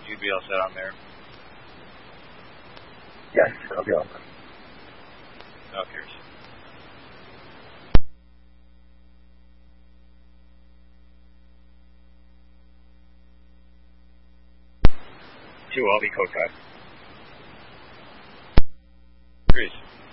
You'd be all set on there. Yes, I'll be all set. Okay. 2, I'll be code 5. Greece.